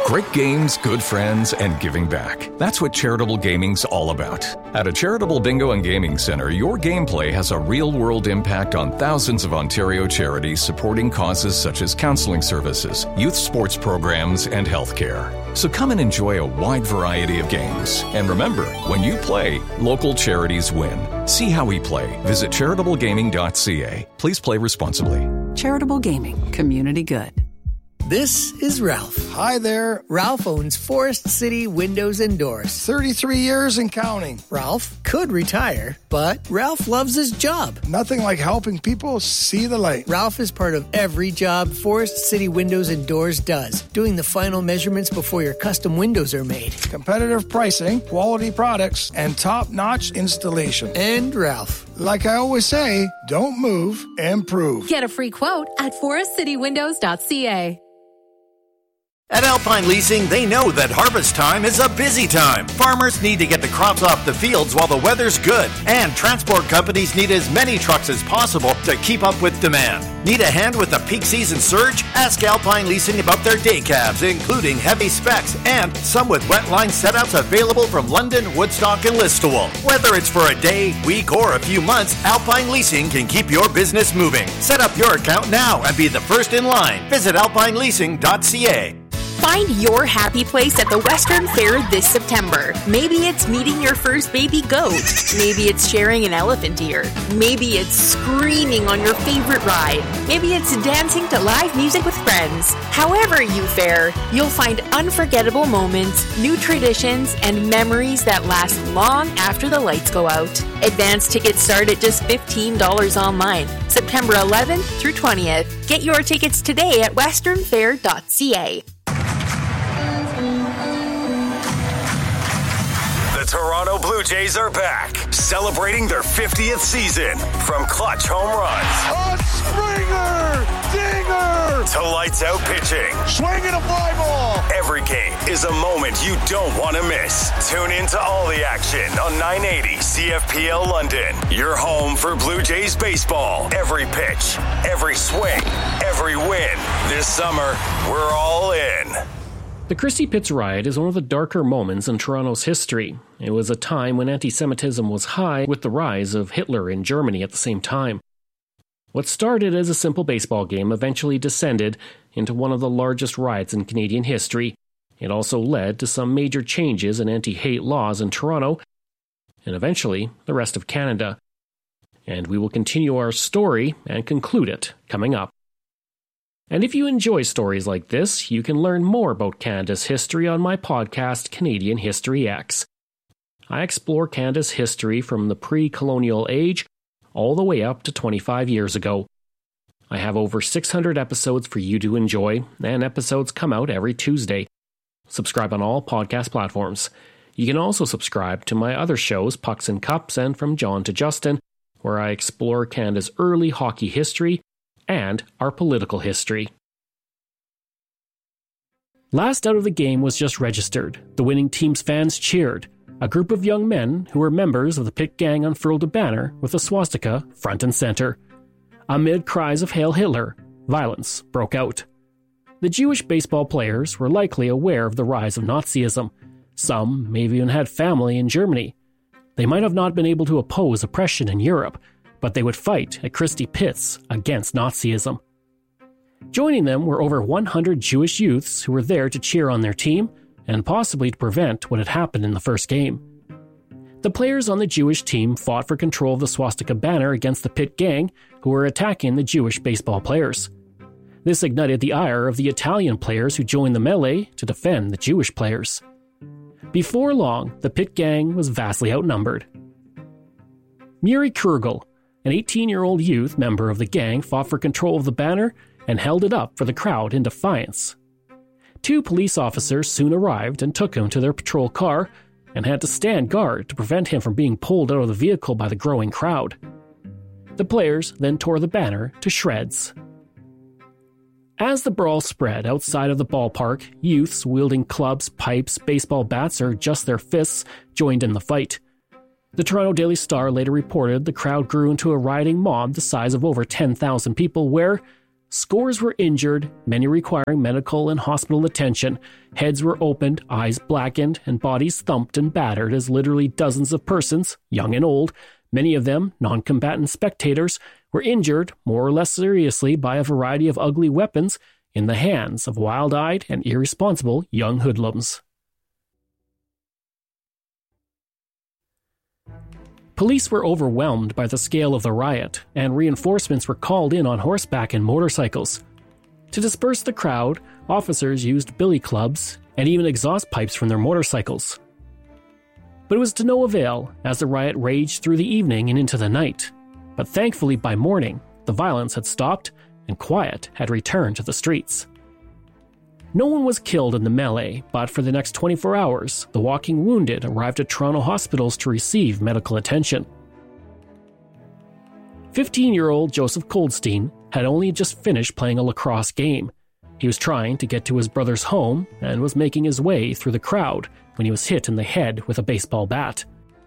Great games, good friends, and giving back. That's what Charitable Gaming's all about. At a Charitable Bingo and Gaming Center, your gameplay has a real-world impact on thousands of Ontario charities supporting causes such as counseling services, youth sports programs, and healthcare. So come and enjoy a wide variety of games. And remember, when you play, local charities win. See how we play. Visit charitablegaming.ca. Please play responsibly. Charitable Gaming. Community good. This is Ralph. Hi there. Ralph owns Forest City Windows and Doors. 33 years and counting. Ralph could retire, but Ralph loves his job. Nothing like helping people see the light. Ralph is part of every job Forest City Windows and Doors does, doing the final measurements before your custom windows are made. Competitive pricing, quality products, and top-notch installation. And Ralph. Like I always say, don't move, improve. Get a free quote at forestcitywindows.ca. At Alpine Leasing, they know that harvest time is a busy time. Farmers need to get the crops off the fields while the weather's good. And transport companies need as many trucks as possible to keep up with demand. Need a hand with the peak season surge? Ask Alpine Leasing about their day cabs, including heavy specs and some with wet line setups available from London, Woodstock, and Listowel. Whether it's for a day, week, or a few months, Alpine Leasing can keep your business moving. Set up your account now and be the first in line. Visit alpineleasing.ca. Find your happy place at the Western Fair this September. Maybe it's meeting your first baby goat. Maybe it's sharing an elephant ear. Maybe it's screaming on your favorite ride. Maybe it's dancing to live music with friends. However you fare, you'll find unforgettable moments, new traditions, and memories that last long after the lights go out. Advance tickets start at just $15 online, September 11th through 20th. Get your tickets today at westernfair.ca. Toronto Blue Jays are back, celebrating their 50th season. From clutch home runs, A Springer! Dinger! to lights out pitching. Swinging a fly ball! Every game is a moment you don't want to miss. Tune in to all the action on 980 CFPL London. Your home for Blue Jays baseball. Every pitch, every swing, every win. This summer, we're all in. The Christie Pitts riot is one of the darker moments in Toronto's history. It was a time when anti-Semitism was high, with the rise of Hitler in Germany at the same time. What started as a simple baseball game eventually descended into one of the largest riots in Canadian history. It also led to some major changes in anti-hate laws in Toronto, and eventually the rest of Canada. And we will continue our story and conclude it coming up. And if you enjoy stories like this, you can learn more about Canada's history on my podcast, Canadian History X. I explore Canada's history from the pre-colonial age all the way up to 25 years ago. I have over 600 episodes for you to enjoy, and episodes come out every Tuesday. Subscribe on all podcast platforms. You can also subscribe to my other shows, Pucks and Cups and From John to Justin, where I explore Canada's early hockey history and our political history. Last out of the game was just registered. The winning team's fans cheered. A group of young men who were members of the Pit Gang unfurled a banner with a swastika front and center. Amid cries of Hail Hitler, violence broke out. The Jewish baseball players were likely aware of the rise of Nazism. Some may have even had family in Germany. They might have not been able to oppose oppression in Europe, but they would fight at Christie Pitts against Nazism. Joining them were over 100 Jewish youths who were there to cheer on their team and possibly to prevent what had happened in the first game. The players on the Jewish team fought for control of the swastika banner against the Pit Gang, who were attacking the Jewish baseball players. This ignited the ire of the Italian players who joined the melee to defend the Jewish players. Before long, the Pit Gang was vastly outnumbered. Muri Kurgel, an 18-year-old youth member of the gang, fought for control of the banner and held it up for the crowd in defiance. 2 police officers soon arrived and took him to their patrol car and had to stand guard to prevent him from being pulled out of the vehicle by the growing crowd. The players then tore the banner to shreds. As the brawl spread outside of the ballpark, youths wielding clubs, pipes, baseball bats, or just their fists joined in the fight. The Toronto Daily Star later reported the crowd grew into a rioting mob the size of over 10,000 people where, Scores were injured, many requiring medical and hospital attention. Heads were opened, eyes blackened, and bodies thumped and battered as literally dozens of persons, young and old, many of them non-combatant spectators, were injured more or less seriously by a variety of ugly weapons in the hands of wild-eyed and irresponsible young hoodlums. Police were overwhelmed by the scale of the riot, and reinforcements were called in on horseback and motorcycles. To disperse the crowd, officers used billy clubs and even exhaust pipes from their motorcycles. But it was to no avail, as the riot raged through the evening and into the night. But thankfully by morning, the violence had stopped and quiet had returned to the streets. No one was killed in the melee, but for the next 24 hours, the walking wounded arrived at Toronto hospitals to receive medical attention. 15-year-old Joseph Goldstein had only just finished playing a lacrosse game. He was trying to get to his brother's home and was making his way through the crowd when he was hit in the head with a baseball bat.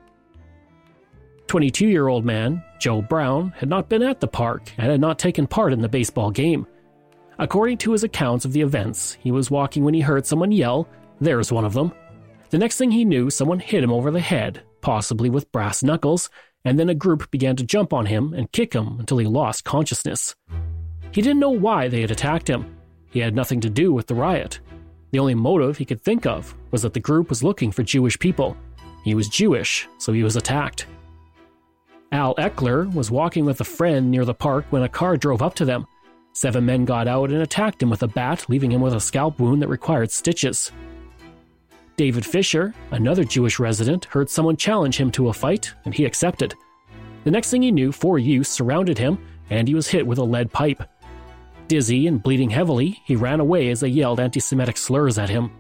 22-year-old man, Joe Brown, had not been at the park and had not taken part in the baseball game. According to his accounts of the events, he was walking when he heard someone yell, "There's one of them." The next thing he knew, someone hit him over the head, possibly with brass knuckles, and then a group began to jump on him and kick him until he lost consciousness. He didn't know why they had attacked him. He had nothing to do with the riot. The only motive he could think of was that the group was looking for Jewish people. He was Jewish, so he was attacked. Al Eckler was walking with a friend near the park when a car drove up to them. 7 men got out and attacked him with a bat, leaving him with a scalp wound that required stitches. David Fisher, another Jewish resident, heard someone challenge him to a fight, and he accepted. The next thing he knew, 4 youths surrounded him, and he was hit with a lead pipe. Dizzy and bleeding heavily, he ran away as they yelled anti-Semitic slurs at him.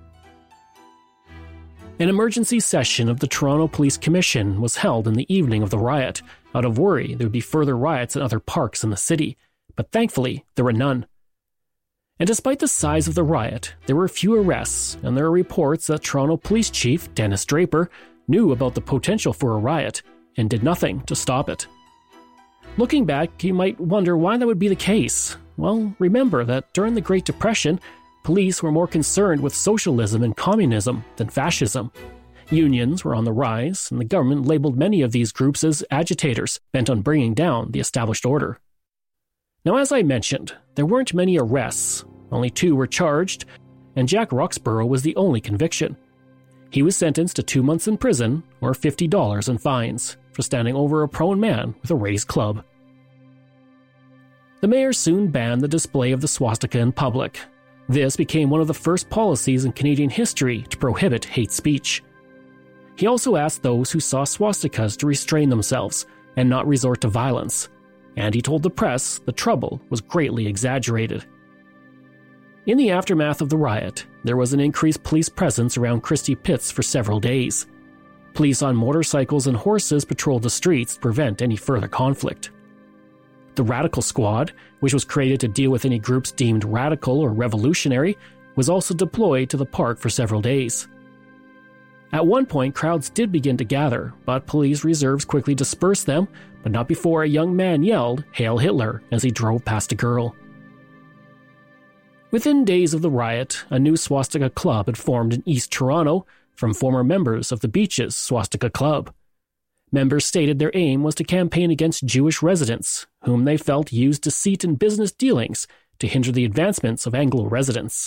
An emergency session of the Toronto Police Commission was held in the evening of the riot, out of worry there would be further riots in other parks in the city. But thankfully, there were none. And despite the size of the riot, there were few arrests, and there are reports that Toronto Police Chief Dennis Draper knew about the potential for a riot and did nothing to stop it. Looking back, you might wonder why that would be the case. Well, remember that during the Great Depression, police were more concerned with socialism and communism than fascism. Unions were on the rise, and the government labeled many of these groups as agitators, bent on bringing down the established order. Now, as I mentioned, there weren't many arrests. Only 2 were charged, and Jack Roxborough was the only conviction. He was sentenced to 2 months in prison or $50 in fines for standing over a prone man with a raised club. The mayor soon banned the display of the swastika in public. This became one of the first policies in Canadian history to prohibit hate speech. He also asked those who saw swastikas to restrain themselves and not resort to violence. And he told the press the trouble was greatly exaggerated. In the aftermath of the riot, there was an increased police presence around Christie Pitts for several days. Police on motorcycles and horses patrolled the streets to prevent any further conflict. The Radical Squad, which was created to deal with any groups deemed radical or revolutionary, was also deployed to the park for several days. At one point, crowds did begin to gather, but police reserves quickly dispersed them, but not before a young man yelled, "Hail Hitler," as he drove past a girl. Within days of the riot, a new swastika club had formed in East Toronto from former members of the Beaches Swastika Club. Members stated their aim was to campaign against Jewish residents, whom they felt used deceit in business dealings to hinder the advancements of Anglo residents.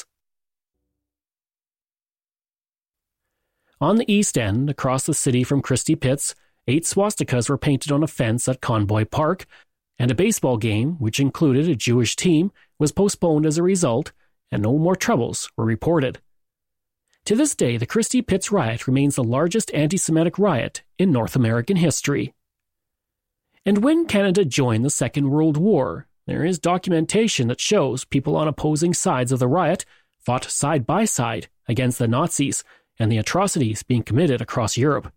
On the East End, across the city from Christie Pitts, 8 swastikas were painted on a fence at Convoy Park, and a baseball game, which included a Jewish team, was postponed as a result, and no more troubles were reported. To this day, the Christie Pitts riot remains the largest anti-Semitic riot in North American history. And when Canada joined the Second World War, there is documentation that shows people on opposing sides of the riot fought side by side against the Nazis and the atrocities being committed across Europe.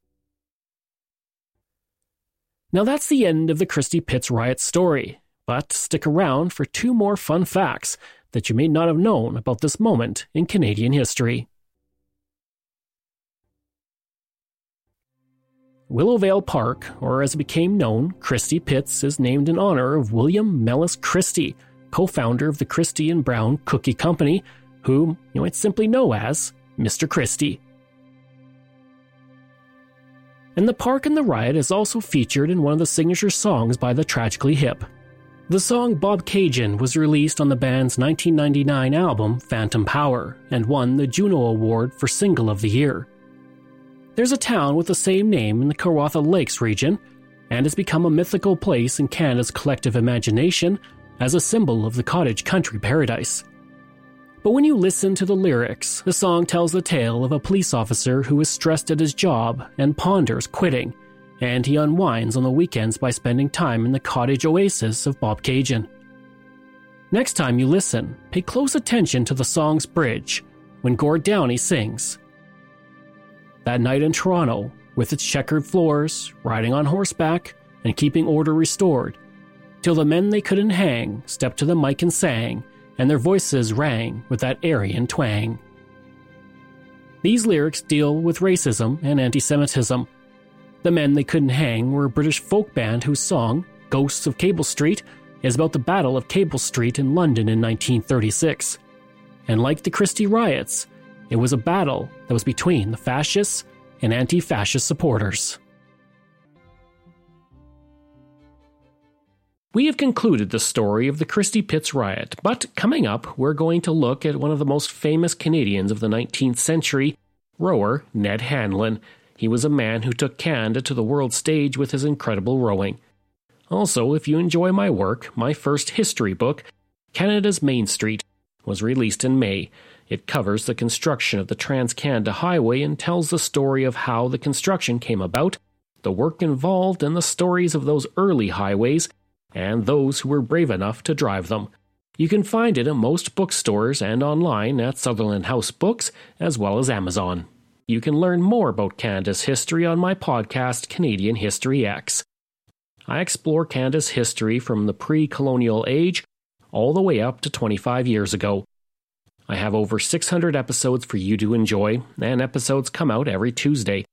Now that's the end of the Christie Pitts riot story, but stick around for 2 more fun facts that you may not have known about this moment in Canadian history. Willowvale Park, or as it became known, Christie Pitts, is named in honor of William Mellis Christie, co-founder of the Christie and Brown Cookie Company, whom you might simply know as Mr. Christie. And the Park and the Riot is also featured in one of the signature songs by the Tragically Hip. The song Bobcaygeon was released on the band's 1999 album Phantom Power and won the Juno Award for Single of the Year. There's a town with the same name in the Kawartha Lakes region, and has become a mythical place in Canada's collective imagination as a symbol of the cottage country paradise. But when you listen to the lyrics, the song tells the tale of a police officer who is stressed at his job and ponders quitting, and he unwinds on the weekends by spending time in the cottage oasis of Bobcaygeon. Next time you listen, pay close attention to the song's bridge, when Gord Downie sings. That night in Toronto, with its checkered floors, riding on horseback, and keeping order restored, till the men they couldn't hang stepped to the mic and sang, and their voices rang with that Aryan twang. These lyrics deal with racism and anti-Semitism. The Men They Couldn't Hang were a British folk band whose song, Ghosts of Cable Street, is about the Battle of Cable Street in London in 1936. And like the Christie riots, it was a battle that was between the fascists and anti-fascist supporters. We have concluded the story of the Christie Pitts riot, but coming up, we're going to look at one of the most famous Canadians of the 19th century, rower Ned Hanlon. He was a man who took Canada to the world stage with his incredible rowing. Also, if you enjoy my work, my first history book, Canada's Main Street, was released in May. It covers the construction of the Trans-Canada Highway and tells the story of how the construction came about, the work involved, and the stories of those early highways, and those who were brave enough to drive them. You can find it at most bookstores and online at Sutherland House Books, as well as Amazon. You can learn more about Canada's history on my podcast, Canadian History X. I explore Canada's history from the pre-colonial age all the way up to 25 years ago. I have over 600 episodes for you to enjoy, and episodes come out every Tuesday.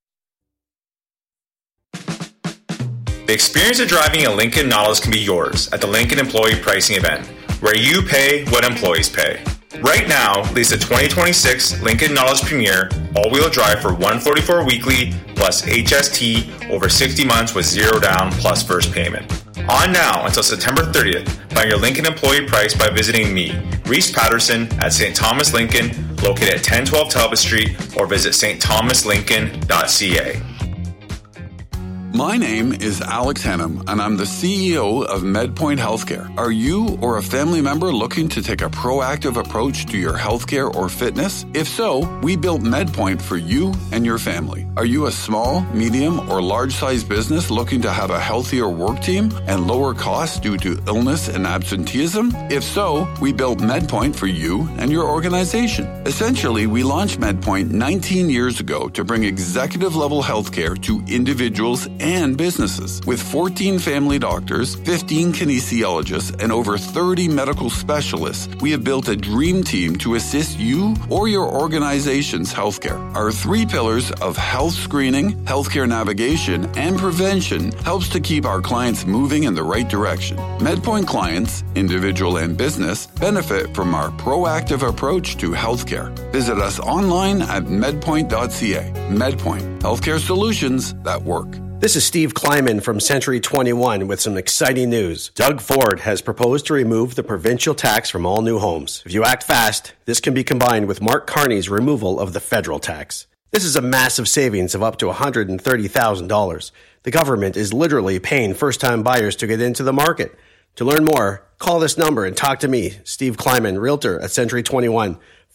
The experience of driving a Lincoln Nautilus can be yours at the Lincoln Employee Pricing Event, where you pay what employees pay. Right now, lease a 2026 Lincoln Nautilus Premier all-wheel drive for $144 weekly plus HST over 60 months with zero down plus first payment. On now until September 30th, find your Lincoln employee price by visiting me, Reese Patterson, at St. Thomas Lincoln, located at 1012 Talbot Street, or visit stthomaslincoln.ca. My name is Alex Hannum, and I'm the CEO of MedPoint Healthcare. Are you or a family member looking to take a proactive approach to your healthcare or fitness? If so, we built MedPoint for you and your family. Are you a small, medium, or large-sized business looking to have a healthier work team and lower costs due to illness and absenteeism? If so, we built MedPoint for you and your organization. Essentially, we launched MedPoint 19 years ago to bring executive-level healthcare to individuals and businesses. With 14 family doctors, 15 kinesiologists, and over 30 medical specialists, we have built a dream team to assist you or your organization's healthcare. Our 3 pillars of health screening, healthcare navigation, and prevention helps to keep our clients moving in the right direction. MedPoint clients, individual and business, benefit from our proactive approach to healthcare. Visit us online at medpoint.ca. MedPoint, healthcare solutions that work. This is Steve Kleiman from Century 21 with some exciting news. Doug Ford has proposed to remove the provincial tax from all new homes. If you act fast, this can be combined with Mark Carney's removal of the federal tax. This is a massive savings of up to $130,000. The government is literally paying first-time buyers to get into the market. To learn more, call this number and talk to me, Steve Kleiman, Realtor at Century 21,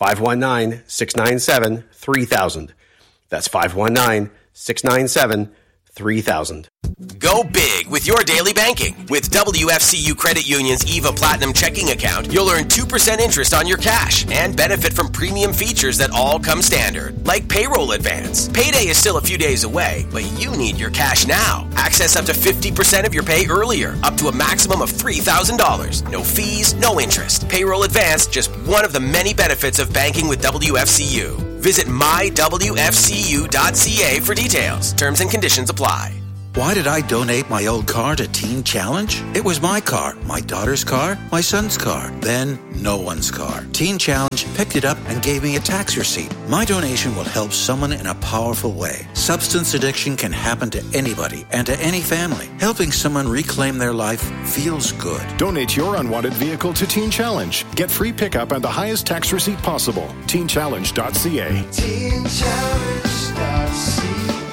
519-697-3000. That's 519-697-3000. 3,000. Go big with your daily banking. With WFCU Credit Union's EVA Platinum checking account, you'll earn 2% interest on your cash and benefit from premium features that all come standard, like payroll advance. Payday is still a few days away, but you need your cash now. Access up to 50% of your pay earlier, up to a maximum of $3,000. No fees, no interest. Payroll advance, just one of the many benefits of banking with WFCU. Visit mywfcu.ca for details. Terms and conditions apply. Why did I donate my old car to Teen Challenge? It was my car, my daughter's car, my son's car, then no one's car. Teen Challenge picked it up and gave me a tax receipt. My donation will help someone in a powerful way. Substance addiction can happen to anybody and to any family. Helping someone reclaim their life feels good. Donate your unwanted vehicle to Teen Challenge. Get free pickup and the highest tax receipt possible. TeenChallenge.ca. TeenChallenge.ca.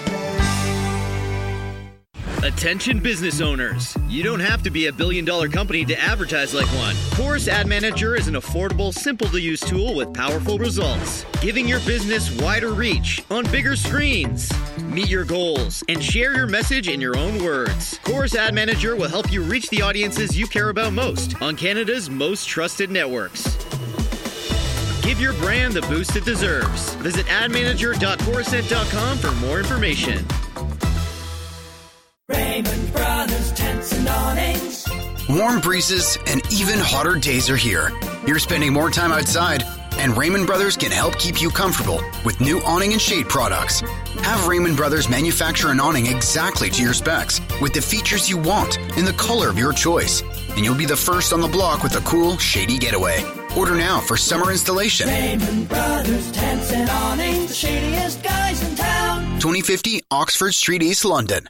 Attention business owners. You don't have to be a billion-dollar company to advertise like one. Chorus Ad Manager is an affordable, simple-to-use tool with powerful results, giving your business wider reach on bigger screens. Meet your goals and share your message in your own words. Chorus Ad Manager will help you reach the audiences you care about most on Canada's most trusted networks. Give your brand the boost it deserves. Visit admanager.corusent.com for more information. Raymond Brothers Tents and Awnings. Warm breezes and even hotter days are here. You're spending more time outside, and Raymond Brothers can help keep you comfortable with new awning and shade products. Have Raymond Brothers manufacture an awning exactly to your specs with the features you want in the color of your choice, and you'll be the first on the block with a cool, shady getaway. Order now for summer installation. Raymond Brothers Tents and Awnings, the shadiest guys in town. 2050 Oxford Street, East London.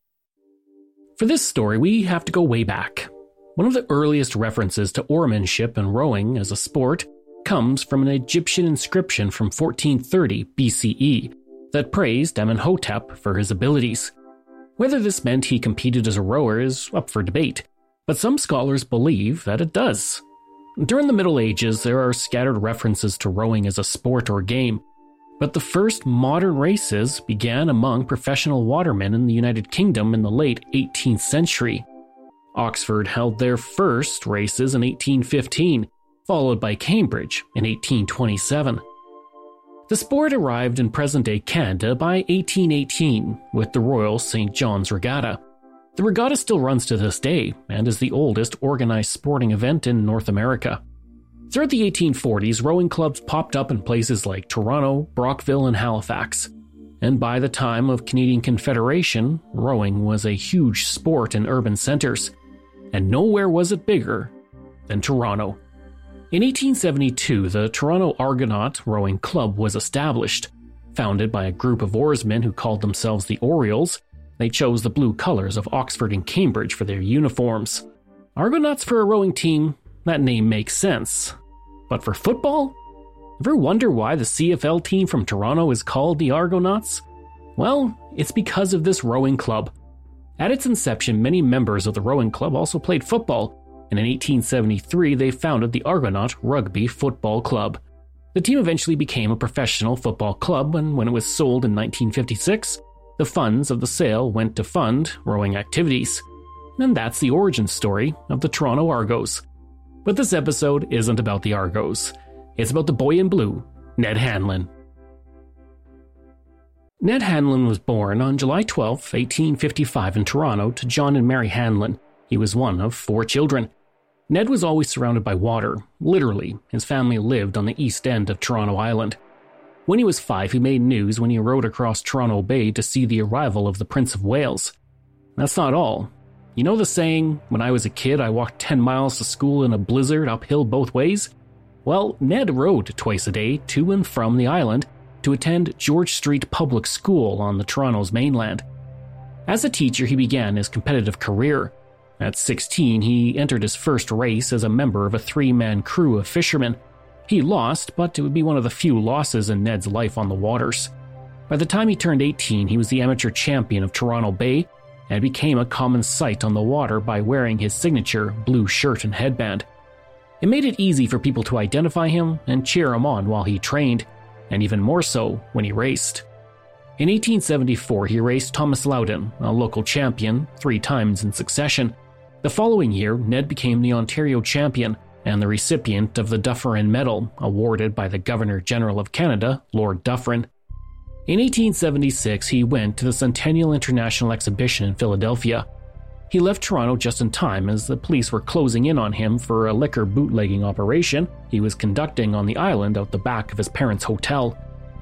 For this story, we have to go way back. One of the earliest references to oarmanship and rowing as a sport comes from an Egyptian inscription from 1430 BCE that praised Amenhotep for his abilities. Whether this meant he competed as a rower is up for debate, but some scholars believe that it does. During the Middle Ages, there are scattered references to rowing as a sport or game, but the first modern races began among professional watermen in the United Kingdom in the late 18th century. Oxford held their first races in 1815, followed by Cambridge in 1827. The sport arrived in present-day Canada by 1818 with the Royal St. John's Regatta. The regatta still runs to this day and is the oldest organized sporting event in North America. Throughout the 1840s, rowing clubs popped up in places like Toronto, Brockville, and Halifax. And by the time of Canadian Confederation, rowing was a huge sport in urban centers. And nowhere was it bigger than Toronto. In 1872, the Toronto Argonaut Rowing Club was established. Founded by a group of oarsmen who called themselves the Orioles, they chose the blue colors of Oxford and Cambridge for their uniforms. Argonauts for a rowing team, that name makes sense. But for football? Ever wonder why the CFL team from Toronto is called the Argonauts? Well, it's because of this rowing club. At its inception, many members of the rowing club also played football, and in 1873 they founded the Argonaut Rugby Football Club. The team eventually became a professional football club, and when it was sold in 1956, the funds of the sale went to fund rowing activities. And that's the origin story of the Toronto Argos. But this episode isn't about the Argos. It's about the boy in blue, Ned Hanlon. Ned Hanlon was born on July 12, 1855 in Toronto to John and Mary Hanlon. He was one of 4 children. Ned was always surrounded by water. Literally, his family lived on the east end of Toronto Island. When he was 5, he made news when he rowed across Toronto Bay to see the arrival of the Prince of Wales. That's not all. You know the saying, when I was a kid I walked 10 miles to school in a blizzard uphill both ways? Well, Ned rowed twice a day to and from the island to attend George Street Public School on the Toronto's mainland. As a teacher, he began his competitive career. At 16, he entered his first race as a member of a 3-man crew of fishermen. He lost, but it would be one of the few losses in Ned's life on the waters. By the time he turned 18, he was the amateur champion of Toronto Bay and became a common sight on the water by wearing his signature blue shirt and headband. It made it easy for people to identify him and cheer him on while he trained, and even more so when he raced. In 1874, he raced Thomas Loudon, a local champion, 3 times in succession. The following year, Ned became the Ontario champion and the recipient of the Dufferin Medal, awarded by the Governor-General of Canada, Lord Dufferin. In 1876, he went to the Centennial International Exhibition in Philadelphia. He left Toronto just in time as the police were closing in on him for a liquor bootlegging operation he was conducting on the island out the back of his parents' hotel.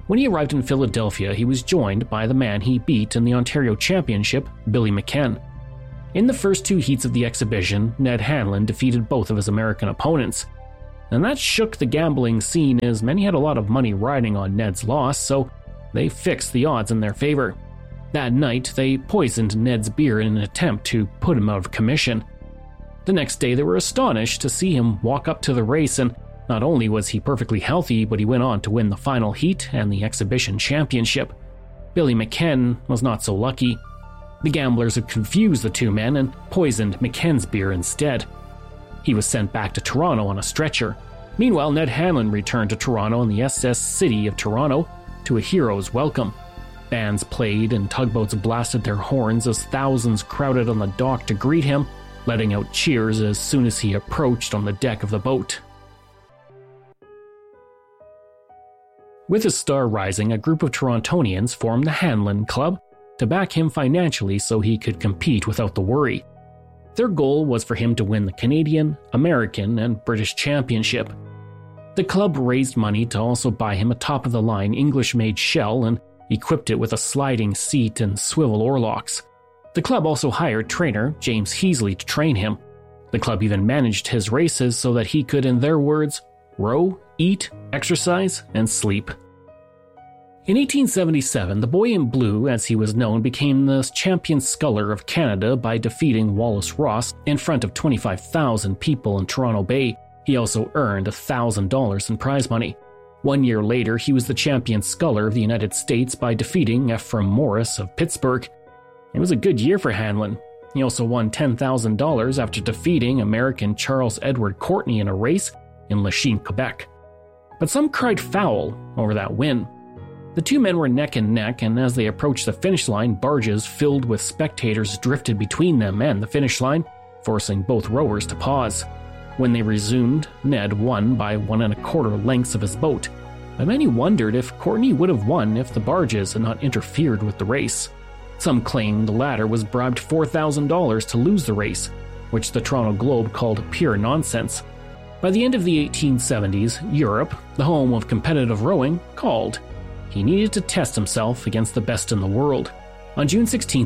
When he arrived in Philadelphia, he was joined by the man he beat in the Ontario Championship, Billy McKen. In the first 2 heats of the exhibition, Ned Hanlon defeated both of his American opponents. And that shook the gambling scene, as many had a lot of money riding on Ned's loss, so they fixed the odds in their favor. That night, they poisoned Ned's beer in an attempt to put him out of commission. The next day, they were astonished to see him walk up to the race, and not only was he perfectly healthy, but he went on to win the final heat and the exhibition championship. Billy McKen was not so lucky. The gamblers had confused the 2 men and poisoned McKen's beer instead. He was sent back to Toronto on a stretcher. Meanwhile, Ned Hanlon returned to Toronto in the SS City of Toronto to a hero's welcome. Bands played and tugboats blasted their horns as thousands crowded on the dock to greet him, letting out cheers as soon as he approached on the deck of the boat. With his star rising, a group of Torontonians formed the Hanlon Club to back him financially so he could compete without the worry. Their goal was for him to win the Canadian, American, and British championship. The club raised money to also buy him a top-of-the-line English-made shell and equipped it with a sliding seat and swivel oarlocks. The club also hired trainer James Heasley to train him. The club even managed his races so that he could, in their words, row, eat, exercise, and sleep. In 1877, the Boy in Blue, as he was known, became the champion sculler of Canada by defeating Wallace Ross in front of 25,000 people in Toronto Bay. He also earned $1,000 in prize money. 1 year later, he was the champion sculler of the United States by defeating Ephraim Morris of Pittsburgh. It was a good year for Hanlon. He also won $10,000 after defeating American Charles Edward Courtney in a race in Lachine, Quebec. But some cried foul over that win. The 2 men were neck and neck, and as they approached the finish line, barges filled with spectators drifted between them and the finish line, forcing both rowers to pause. When they resumed, Ned won by 1 1/4 lengths of his boat, but many wondered if Courtney would have won if the barges had not interfered with the race. Some claimed the latter was bribed $4,000 to lose the race, which the Toronto Globe called pure nonsense. By the end of the 1870s, Europe, the home of competitive rowing, called. He needed to test himself against the best in the world. On June 16,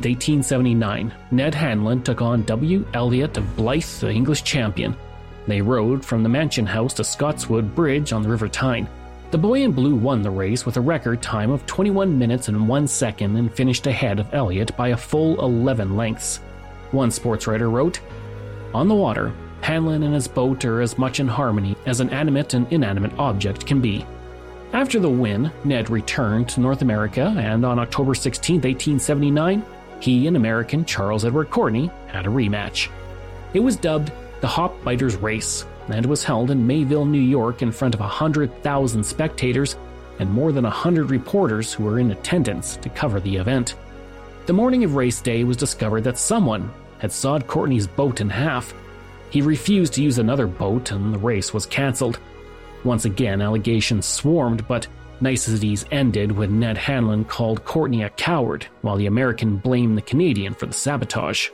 1879, Ned Hanlon took on W. Elliot of Blyth, the English champion. They rowed from the Mansion House to Scotswood Bridge on the River Tyne. The Boy in Blue won the race with a record time of 21 minutes and 1 second and finished ahead of Elliot by a full 11 lengths. One sports writer wrote, "On the water, Hanlon and his boat are as much in harmony as an animate and inanimate object can be." After the win, Ned returned to North America, and on October 16, 1879, he and American Charles Edward Courtney had a rematch. It was dubbed the Hop Biters Race, and was held in Mayville, New York in front of 100,000 spectators and more than 100 reporters who were in attendance to cover the event. The morning of race day, it was discovered that someone had sawed Courtney's boat in half. He refused to use another boat, and the race was cancelled. Once again, allegations swarmed, but niceties ended when Ned Hanlon called Courtney a coward, while the American blamed the Canadian for the sabotage.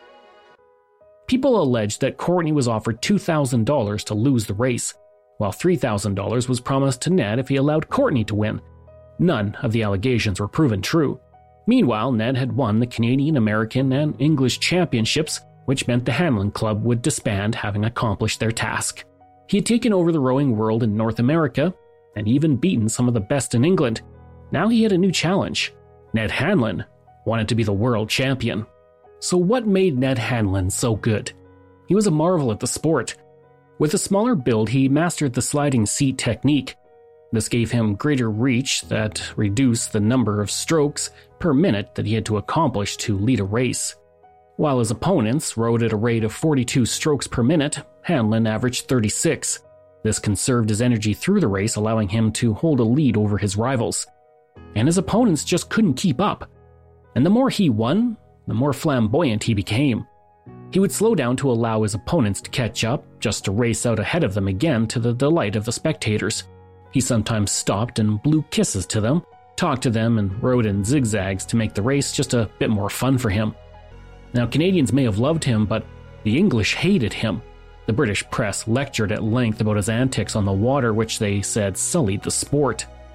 People alleged that Courtney was offered $2,000 to lose the race, while $3,000 was promised to Ned if he allowed Courtney to win. None of the allegations were proven true. Meanwhile, Ned had won the Canadian, American, and English championships, which meant the Hanlon Club would disband, having accomplished their task. He had taken over the rowing world in North America, and even beaten some of the best in England. Now he had a new challenge. Ned Hanlon wanted to be the world champion. So what made Ned Hanlon so good? He was a marvel at the sport. With a smaller build, he mastered the sliding seat technique. This gave him greater reach that reduced the number of strokes per minute that he had to accomplish to lead a race. While his opponents rowed at a rate of 42 strokes per minute, Hanlon averaged 36. This conserved his energy through the race, allowing him to hold a lead over his rivals. And his opponents just couldn't keep up. And the more he won, the more flamboyant he became. He would slow down to allow his opponents to catch up, just to race out ahead of them again to the delight of the spectators. He sometimes stopped and blew kisses to them, talked to them, and rode in zigzags to make the race just a bit more fun for him. Now, Canadians may have loved him, but the English hated him. The British press lectured at length about his antics on the water, which they said sullied the sport.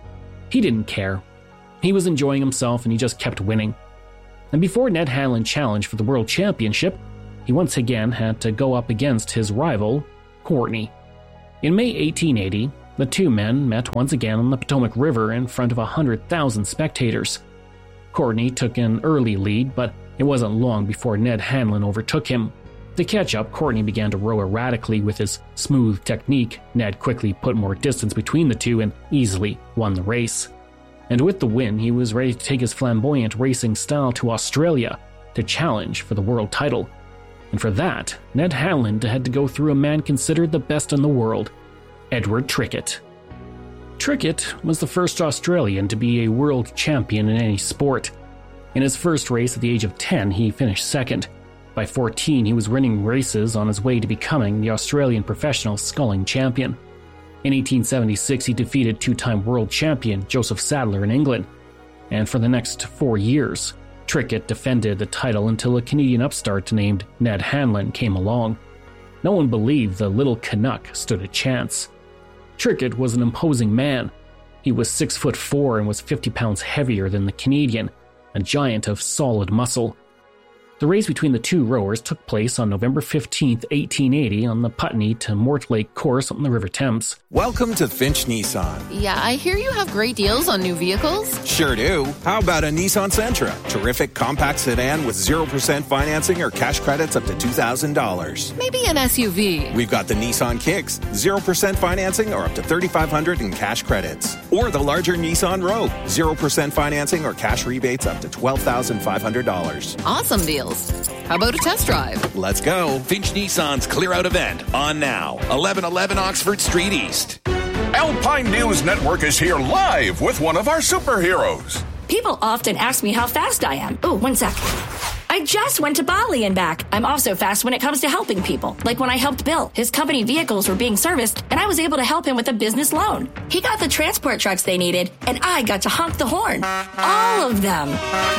He didn't care. He was enjoying himself and he just kept winning. And before Ned Hanlon challenged for the World Championship, he once again had to go up against his rival, Courtney. In May 1880, the two men met once again on the Potomac River in front of 100,000 spectators. Courtney took an early lead, but it wasn't long before Ned Hanlon overtook him. To catch up, Courtney began to row erratically with his smooth technique. Ned quickly put more distance between the two and easily won the race. And with the win, he was ready to take his flamboyant racing style to Australia to challenge for the world title. And for that, Ned Hanlon had to go through a man considered the best in the world, Edward Trickett. Trickett was the first Australian to be a world champion in any sport. In his first race at the age of 10, he finished second. By 14, he was winning races on his way to becoming the Australian professional sculling champion. In 1876, he defeated two-time world champion Joseph Sadler in England. And for the next 4 years, Trickett defended the title until a Canadian upstart named Ned Hanlon came along. No one believed the little Canuck stood a chance. Trickett was an imposing man. He was 6'4" and was 50 pounds heavier than the Canadian, a giant of solid muscle. The race between the two rowers took place on November 15, 1880 on the Putney to Mortlake course on the River Thames. Welcome to Finch Nissan. Yeah, I hear you have great deals on new vehicles. Sure do. How about a Nissan Sentra? Terrific compact sedan with 0% financing or cash credits up to $2,000. Maybe an SUV. We've got the Nissan Kicks, 0% financing or up to $3,500 in cash credits. Or the larger Nissan Rogue, 0% financing or cash rebates up to $12,500. Awesome deals. How about a test drive? Let's go. Finch Nissan's Clear Out event on now. 1111 Oxford Street East. Alpine News Network is here live with one of our superheroes. People often ask me how fast I am. Oh, 1 sec. I just went to Bali and back. I'm also fast when it comes to helping people. Like when I helped Bill. His company vehicles were being serviced, and I was able to help him with a business loan. He got the transport trucks they needed, and I got to honk the horn. All of them.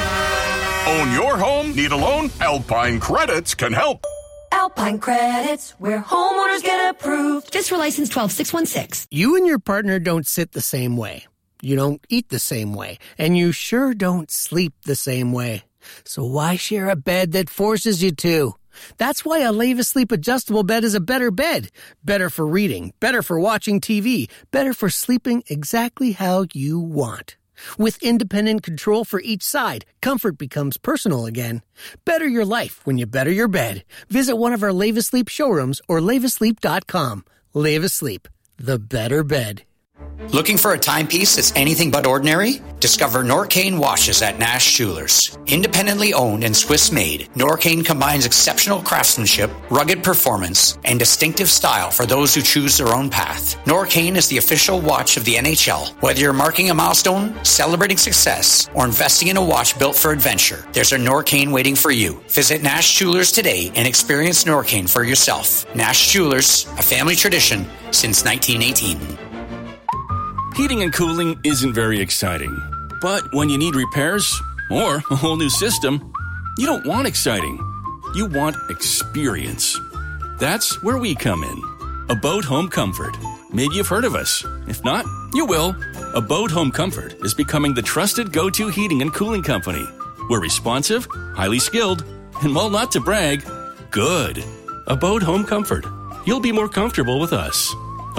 Own your home? Need a loan? Alpine Credits can help. Alpine Credits, where homeowners get approved. Just for license 12616. You and your partner don't sit the same way. You don't eat the same way. And you sure don't sleep the same way. So why share a bed that forces you to? That's why a Leva Sleep adjustable bed is a better bed. Better for reading, better for watching TV, better for sleeping exactly how you want. With independent control for each side, comfort becomes personal again. Better your life when you better your bed. Visit one of our Leva Sleep showrooms or levasleep.com. Leva Sleep, the better bed. Looking for a timepiece that's anything but ordinary? Discover Norcane watches at Nash Jewelers. Independently owned and Swiss-made, Norcane combines exceptional craftsmanship, rugged performance, and distinctive style for those who choose their own path. Norcane is the official watch of the NHL. Whether you're marking a milestone, celebrating success, or investing in a watch built for adventure, there's a Norcane waiting for you. Visit Nash Jewelers today and experience Norcane for yourself. Nash Jewelers, a family tradition since 1918. Heating and cooling isn't very exciting. But when you need repairs or a whole new system, you don't want exciting. You want experience. That's where we come in. Abode Home Comfort. Maybe you've heard of us. If not, you will. Abode Home Comfort is becoming the trusted go-to heating and cooling company. We're responsive, highly skilled, and while not to brag, good. Abode Home Comfort. You'll be more comfortable with us.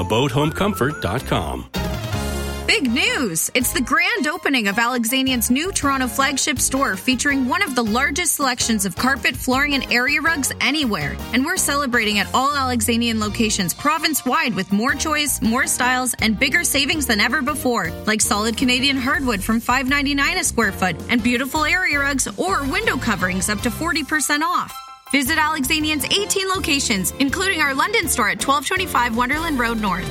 AbodeHomeComfort.com. Big news! It's the grand opening of Alexanian's new Toronto flagship store featuring one of the largest selections of carpet, flooring, and area rugs anywhere. And we're celebrating at all Alexanian locations province-wide with more choice, more styles, and bigger savings than ever before. Like solid Canadian hardwood from $5.99 a square foot and beautiful area rugs or window coverings up to 40% off. Visit Alexanian's 18 locations, including our London store at 1225 Wonderland Road North.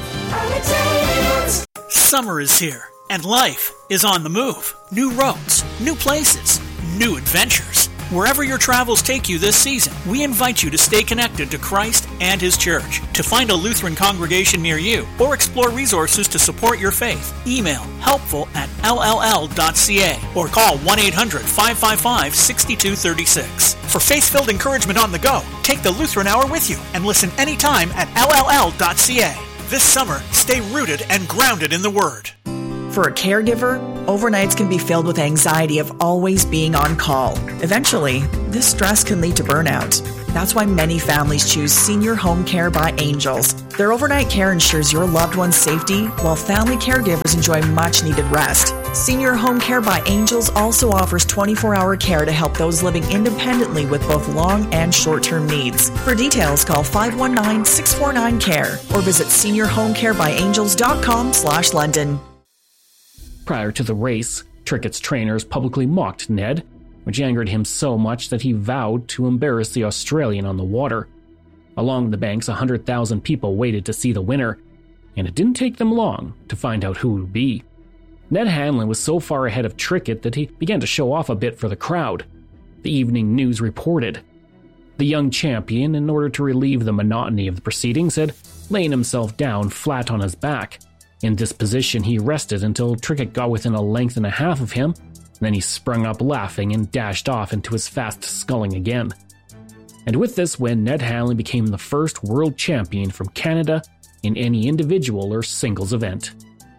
Summer is here, and life is on the move. New roads, new places, new adventures. Wherever your travels take you this season, we invite you to stay connected to Christ and His Church. To find a Lutheran congregation near you or explore resources to support your faith, email helpful@lll.ca or call 1-800-555-6236. For faith-filled encouragement on the go, take the Lutheran Hour with you and listen anytime at lll.ca. This summer, stay rooted and grounded in the Word. For a caregiver, overnights can be filled with anxiety of always being on call. Eventually, this stress can lead to burnout. That's why many families choose Senior Home Care by Angels. Their overnight care ensures your loved one's safety, while family caregivers enjoy much-needed rest. Senior Home Care by Angels also offers 24-hour care to help those living independently with both long and short-term needs. For details, call 519-649-CARE or visit seniorhomecarebyangels.com/London. Prior to the race, Trickett's trainers publicly mocked Ned, which angered him so much that he vowed to embarrass the Australian on the water. Along the banks, 100,000 people waited to see the winner, and it didn't take them long to find out who it would be. Ned Hanlon was so far ahead of Trickett that he began to show off a bit for the crowd. The Evening News reported. The young champion, in order to relieve the monotony of the proceedings, had lain himself down flat on his back. In this position, he rested until Trickett got within a length and a half of him. Then he sprung up laughing and dashed off into his fast sculling again. And with this win, Ned Hanlon became the first world champion from Canada in any individual or singles event.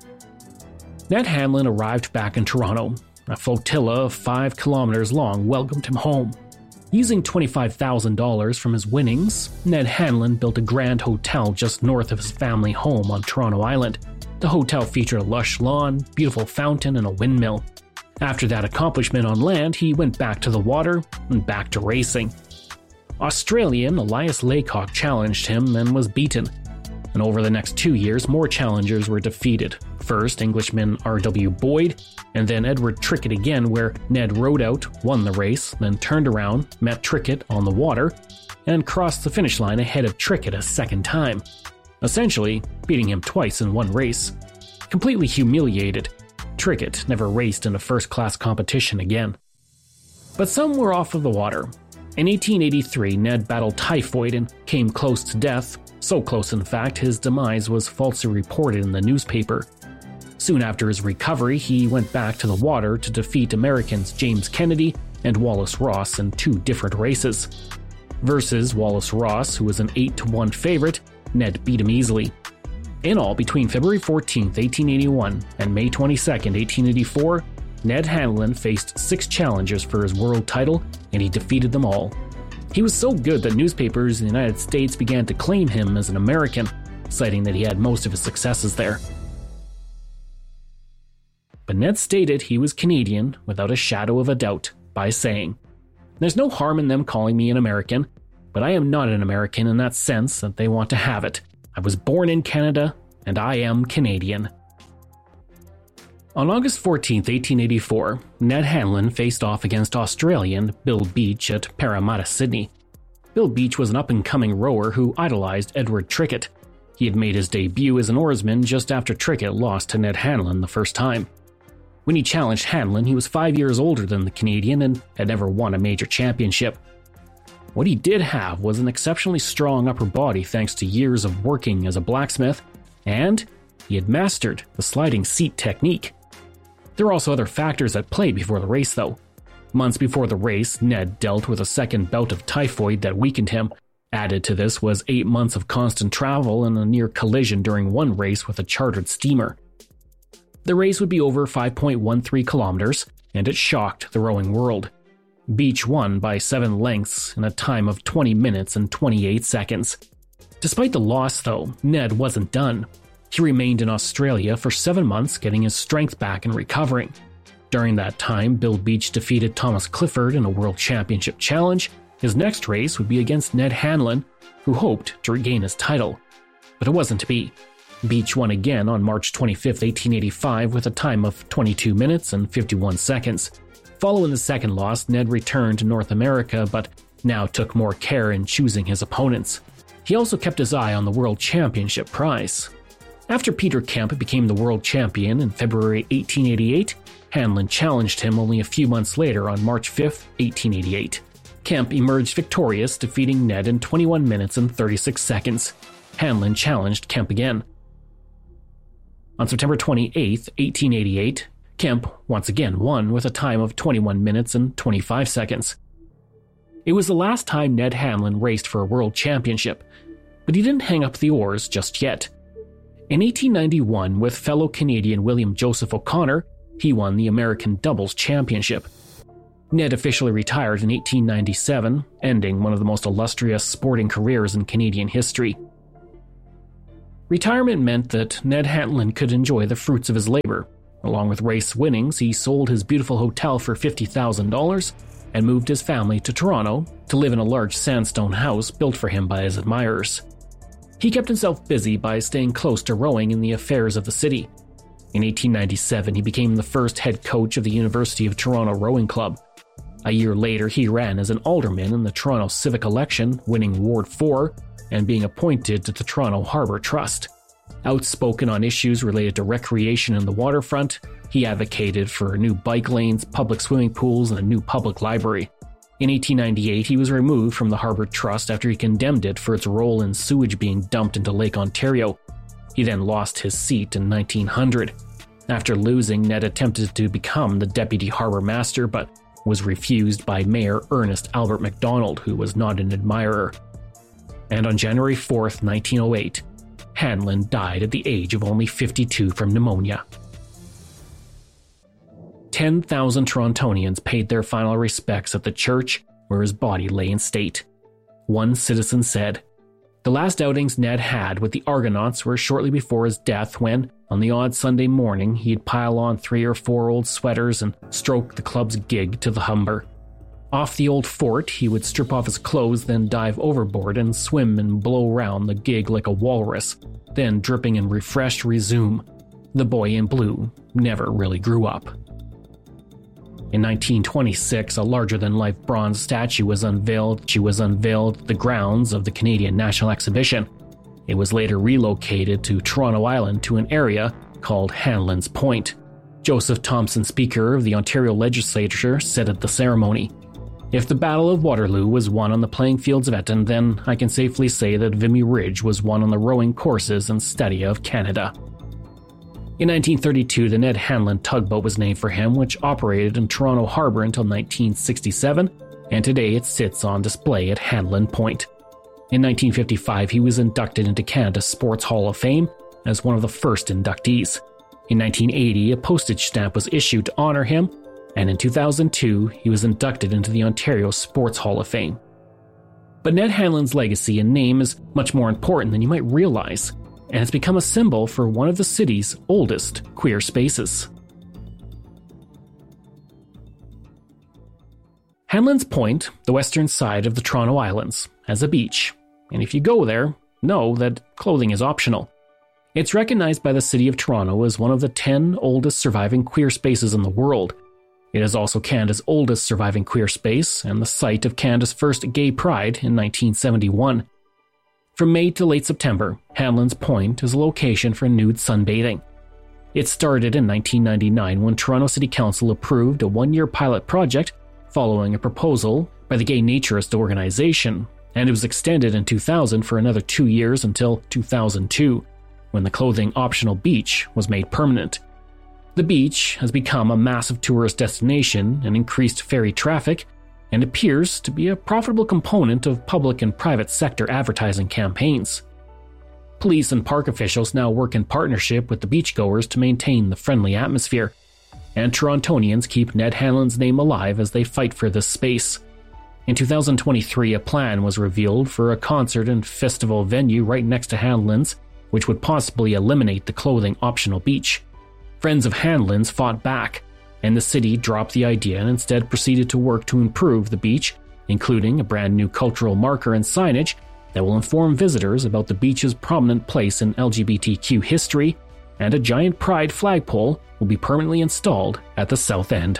Ned Hanlon arrived back in Toronto. A flotilla of 5 kilometers long welcomed him home. Using $25,000 from his winnings, Ned Hanlon built a grand hotel just north of his family home on Toronto Island. The hotel featured a lush lawn, beautiful fountain, and a windmill. After that accomplishment on land, he went back to the water and back to racing. Australian Elias Laycock challenged him and was beaten. And over the next 2 years, more challengers were defeated. First, Englishman R.W. Boyd, and then Edward Trickett again, where Ned rode out, won the race, then turned around, met Trickett on the water, and crossed the finish line ahead of Trickett a second time, essentially beating him twice in one race. Completely humiliated, Trickett never raced in a first-class competition again. But some were off of the water. In 1883, Ned battled typhoid and came close to death, so close in fact his demise was falsely reported in the newspaper. Soon after his recovery, he went back to the water to defeat Americans James Kennedy and Wallace Ross in 2 different races. Versus Wallace Ross, who was an 8-1 favorite, Ned beat him easily. In all, between February 14, 1881 and May 22, 1884, Ned Hanlon faced 6 challengers for his world title, and he defeated them all. He was so good that newspapers in the United States began to claim him as an American, citing that he had most of his successes there. But Ned stated he was Canadian without a shadow of a doubt by saying, "There's no harm in them calling me an American, but I am not an American in that sense that they want to have it. I was born in Canada, and I am Canadian." On August 14, 1884, Ned Hanlon faced off against Australian Bill Beach at Parramatta, Sydney. Bill Beach was an up-and-coming rower who idolized Edward Trickett. He had made his debut as an oarsman just after Trickett lost to Ned Hanlon the first time. When he challenged Hanlon, he was 5 years older than the Canadian and had never won a major championship. What he did have was an exceptionally strong upper body thanks to years of working as a blacksmith, and he had mastered the sliding seat technique. There were also other factors at play before the race, though. Months before the race, Ned dealt with a second bout of typhoid that weakened him. Added to this was 8 months of constant travel and a near collision during one race with a chartered steamer. The race would be over 5.13 kilometers, and it shocked the rowing world. Beach won by 7 lengths in a time of 20 minutes and 28 seconds. Despite the loss, though, Ned wasn't done. He remained in Australia for 7 months, getting his strength back and recovering. During that time, Bill Beach defeated Thomas Clifford in a World Championship challenge. His next race would be against Ned Hanlon, who hoped to regain his title. But it wasn't to be. Beach won again on March 25, 1885 with a time of 22 minutes and 51 seconds. Following the second loss, Ned returned to North America, but now took more care in choosing his opponents. He also kept his eye on the World Championship prize. After Peter Kemp became the world champion in February 1888, Hanlon challenged him only a few months later on March 5, 1888. Kemp emerged victorious, defeating Ned in 21 minutes and 36 seconds. Hanlon challenged Kemp again. On September 28, 1888, Kemp once again won with a time of 21 minutes and 25 seconds. It was the last time Ned Hanlon raced for a world championship, but he didn't hang up the oars just yet. In 1891, with fellow Canadian William Joseph O'Connor, he won the American Doubles Championship. Ned officially retired in 1897, ending one of the most illustrious sporting careers in Canadian history. Retirement meant that Ned Hanlon could enjoy the fruits of his labor. Along with race winnings, he sold his beautiful hotel for $50,000 and moved his family to Toronto to live in a large sandstone house built for him by his admirers. He kept himself busy by staying close to rowing in the affairs of the city. In 1897, he became the first head coach of the University of Toronto Rowing Club. A year later, he ran as an alderman in the Toronto civic election, winning Ward 4 and being appointed to the Toronto Harbour Trust. Outspoken on issues related to recreation and the waterfront, he advocated for new bike lanes, public swimming pools, and a new public library. In 1898, he was removed from the Harbour Trust after he condemned it for its role in sewage being dumped into Lake Ontario. He then lost his seat in 1900. After losing, Ned attempted to become the deputy harbour master, but was refused by Mayor Ernest Albert MacDonald, who was not an admirer. And on January 4th, 1908, Hanlon died at the age of only 52 from pneumonia. 10,000 Torontonians paid their final respects at the church where his body lay in state. One citizen said, "The last outings Ned had with the Argonauts were shortly before his death when, on the odd Sunday morning, he'd pile on 3 or 4 old sweaters and stroke the club's gig to the Humber. Off the old fort, he would strip off his clothes, then dive overboard and swim and blow round the gig like a walrus, then, dripping and refreshed, resume. The boy in blue never really grew up." In 1926, a larger-than-life bronze statue was unveiled. She was unveiled at the grounds of the Canadian National Exhibition. It was later relocated to Toronto Island to an area called Hanlon's Point. Joseph Thompson, Speaker of the Ontario Legislature, said at the ceremony, "If the Battle of Waterloo was won on the playing fields of Eton, then I can safely say that Vimy Ridge was won on the rowing courses and Stadia of Canada." In 1932, the Ned Hanlon tugboat was named for him, which operated in Toronto Harbour until 1967, and today it sits on display at Hanlon Point. In 1955, he was inducted into Canada's Sports Hall of Fame as one of the first inductees. In 1980, a postage stamp was issued to honor him, and in 2002, he was inducted into the Ontario Sports Hall of Fame. But Ned Hanlon's legacy and name is much more important than you might realize, and it's become a symbol for one of the city's oldest queer spaces. Hanlon's Point, the western side of the Toronto Islands, has a beach, and if you go there, know that clothing is optional. It's recognized by the City of Toronto as one of the 10 oldest surviving queer spaces in the world. It is also Canada's oldest surviving queer space and the site of Canada's first gay pride in 1971. From May to late September, Hanlon's Point is a location for nude sunbathing. It started in 1999 when Toronto City Council approved a 1-year pilot project following a proposal by the Gay Naturist organization, and it was extended in 2000 for another 2 years until 2002, when the clothing optional beach was made permanent. The beach has become a massive tourist destination and increased ferry traffic, and appears to be a profitable component of public and private sector advertising campaigns. Police and park officials now work in partnership with the beachgoers to maintain the friendly atmosphere, and Torontonians keep Ned Hanlon's name alive as they fight for this space. In 2023, a plan was revealed for a concert and festival venue right next to Hanlon's, which would possibly eliminate the clothing optional beach. Friends of Hanlon's fought back, and the city dropped the idea and instead proceeded to work to improve the beach, including a brand new cultural marker and signage that will inform visitors about the beach's prominent place in LGBTQ history, and a giant pride flagpole will be permanently installed at the south end.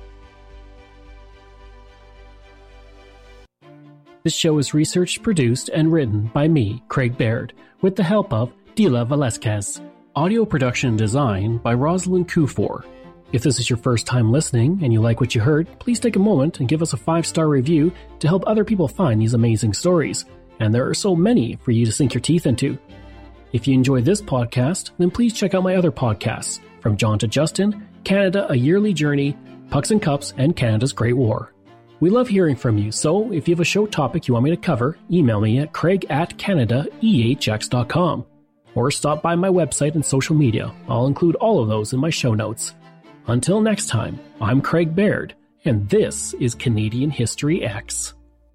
This show is researched, produced, and written by me, Craig Baird, with the help of Dila Velasquez. Audio production and design by Rosalind Kufor. If this is your first time listening and you like what you heard, please take a moment and give us a 5-star review to help other people find these amazing stories. And there are so many for you to sink your teeth into. If you enjoy this podcast, then please check out my other podcasts, From John to Justin, Canada, A Yearly Journey, Pucks and Cups, and Canada's Great War. We love hearing from you, so if you have a show topic you want me to cover, email me at craig@canadaehx.com. or stop by my website and social media. I'll include all of those in my show notes. Until next time, I'm Craig Baird, and this is Canadian History X.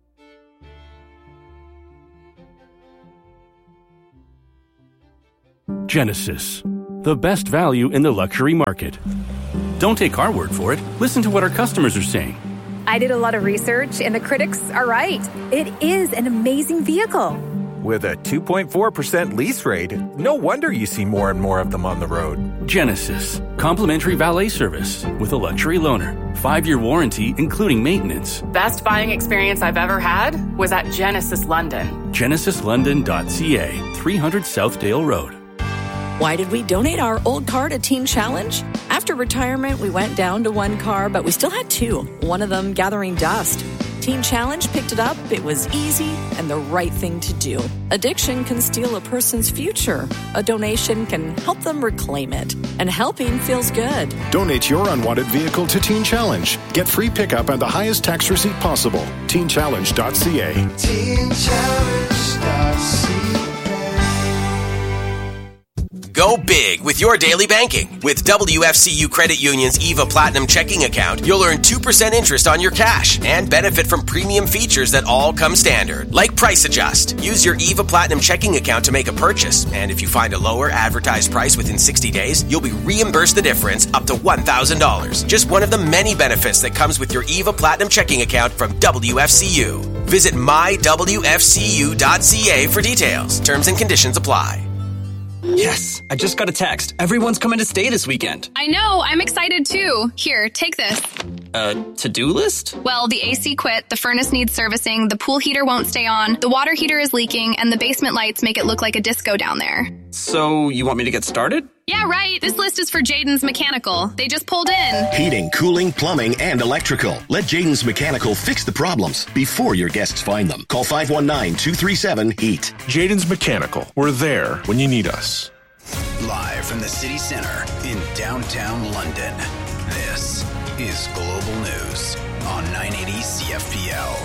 Genesis, the best value in the luxury market. Don't take our word for it. Listen to what our customers are saying. I did a lot of research, and the critics are right. It is an amazing vehicle. With a 2.4% lease rate, no wonder you see more and more of them on the road. Genesis, complimentary valet service with a luxury loaner. 5-year warranty, including maintenance. Best buying experience I've ever had was at Genesis London. GenesisLondon.ca, 300 Southdale Road. Why did we donate our old car to Teen Challenge? After retirement, we went down to one car, but we still had two, one of them gathering dust. Teen Challenge picked it up. It was easy and the right thing to do. Addiction can steal a person's future. A donation can help them reclaim it. And helping feels good. Donate your unwanted vehicle to Teen Challenge. Get free pickup and the highest tax receipt possible. TeenChallenge.ca. TeenChallenge.ca. Go big with your daily banking. With WFCU Credit Union's EVA Platinum checking account, you'll earn 2% interest on your cash and benefit from premium features that all come standard, like Price Adjust. Use your EVA Platinum checking account to make a purchase, and if you find a lower advertised price within 60 days, you'll be reimbursed the difference up to $1,000. Just one of the many benefits that comes with your EVA Platinum checking account from WFCU. Visit mywfcu.ca for details. Terms and conditions apply. Yes, I just got a text. Everyone's coming to stay this weekend. I know, I'm excited too. Here, take this. To-do list? Well, the AC quit, the furnace needs servicing, the pool heater won't stay on, the water heater is leaking, and the basement lights make it look like a disco down there. So, you want me to get started? Yeah, right. This list is for Jaden's Mechanical. They just pulled in. Heating, cooling, plumbing, and electrical. Let Jaden's Mechanical fix the problems before your guests find them. Call 519-237-HEAT. Jaden's Mechanical. We're there when you need us. Live from the city center in downtown London, this is Global News on 980 CFPL.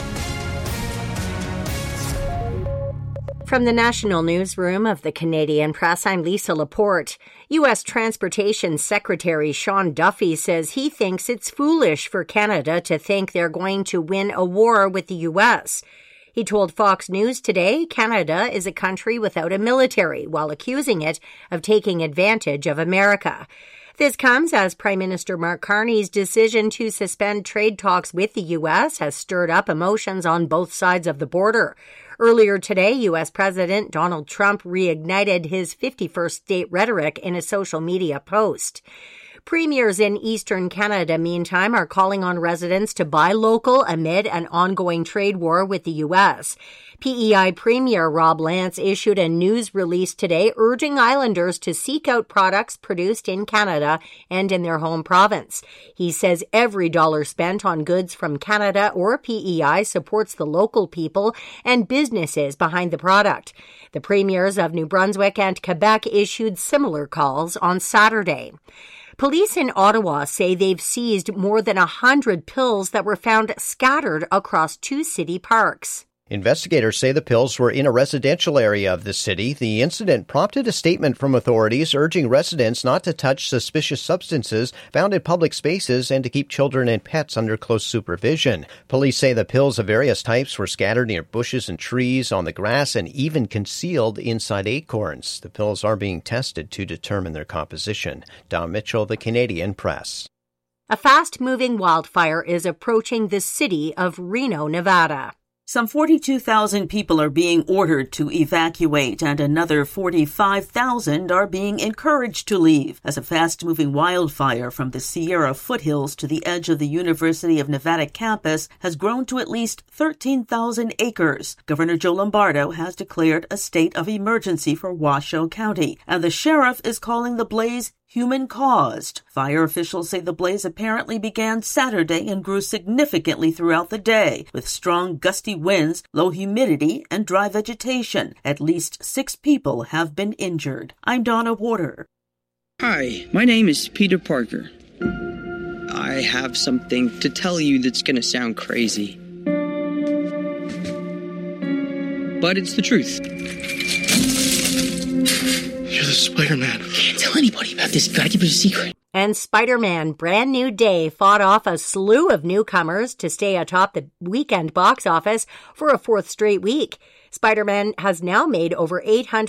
From the National Newsroom of the Canadian Press, I'm Lisa Laporte. U.S. Transportation Secretary Sean Duffy says he thinks it's foolish for Canada to think they're going to win a war with the U.S. He told Fox News today Canada is a country without a military, while accusing it of taking advantage of America. This comes as Prime Minister Mark Carney's decision to suspend trade talks with the U.S. has stirred up emotions on both sides of the border. Earlier today, U.S. President Donald Trump reignited his 51st state rhetoric in a social media post. Premiers in Eastern Canada, meantime, are calling on residents to buy local amid an ongoing trade war with the U.S. PEI Premier Rob Lance issued a news release today urging islanders to seek out products produced in Canada and in their home province. He says every dollar spent on goods from Canada or PEI supports the local people and businesses behind the product. The premiers of New Brunswick and Quebec issued similar calls on Saturday. Police in Ottawa say they've seized more than 100 pills that were found scattered across 2 city parks. Investigators say the pills were in a residential area of the city. The incident prompted a statement from authorities urging residents not to touch suspicious substances found in public spaces and to keep children and pets under close supervision. Police say the pills of various types were scattered near bushes and trees, on the grass, and even concealed inside acorns. The pills are being tested to determine their composition. Don Mitchell, The Canadian Press. A fast-moving wildfire is approaching the city of Reno, Nevada. Some 42,000 people are being ordered to evacuate, and another 45,000 are being encouraged to leave as a fast-moving wildfire from the Sierra foothills to the edge of the University of Nevada campus has grown to at least 13,000 acres. Governor Joe Lombardo has declared a state of emergency for Washoe County, and the sheriff is calling the blaze human-caused. Fire officials say the blaze apparently began Saturday and grew significantly throughout the day, with strong gusty winds, low humidity, and dry vegetation. At least 6 people have been injured. I'm Donna Warder. Hi, my name is Peter Parker. I have something to tell you that's going to sound crazy. But it's the truth. the Spider-Man. Can't tell anybody about this. You gotta keep it a secret. And Spider-Man Brand New Day fought off a slew of newcomers to stay atop the weekend box office for a fourth straight week. Spider-Man has now made over